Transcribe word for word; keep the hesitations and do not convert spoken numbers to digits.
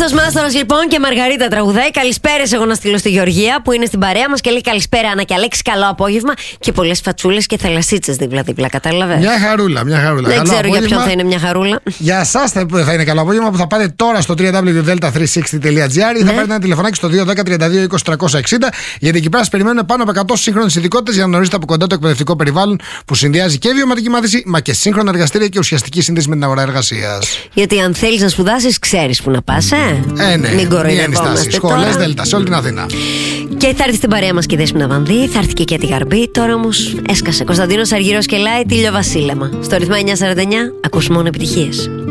Χρήστος Μάστορας λοιπόν και Μαργαρίτα τραγουδάει. Καλησπέρες, εγώ να στείλω στη Γεωργία που είναι στην παρέα μας και λέει καλησπέρα Άννα και Αλέξη, καλό απόγευμα. Και πολλές φατσούλες και θαλασσίτσες δίπλα-δίπλα, κατάλαβες. Μια χαρούλα, μια χαρούλα. Δεν καλό ξέρω απόγευμα. για ποιον θα είναι μια χαρούλα. Για εσάς θα, θα είναι καλό απόγευμα που θα πάτε τώρα στο double-u double-u double-u τελεία delta τριακόσια εξήντα τελεία gr ή θα Ναι. πάρετε ένα τηλεφωνάκι στο δύο ένα μηδέν τριάντα δύο είκοσι τριακόσια εξήντα. Γιατί εκεί πέρα σας περιμένουν πάνω από εκατό σύγχρονες ειδικότητες για να γνωρίσετε από κοντά το εκπαιδευτικό περιβάλλον που συνδυάζει και βιωματική μάθηση μα και σύγχρονα εργαστήρια και ουσιαστική σύνδεση με την αγορά εργασίας. Γιατί αν θέλεις να σπουδάσεις, ξέρεις που να πας, ε. Ε, ναι, Μην κοροϊδευόμαστε. Σχολές Δέλτα σε όλη την Αθήνα. Και θα έρθει στην παρέα μας και η Δέσποινα Βανδύ, θα έρθει και η Κέτη Γαρμπή. Τώρα όμως έσκασε Κωνσταντίνος Αργυρός και Λάι Τίλιο Βασίλεμα. Στο ρυθμό εννιακόσια σαράντα εννιά ακούς μόνο επιτυχίες.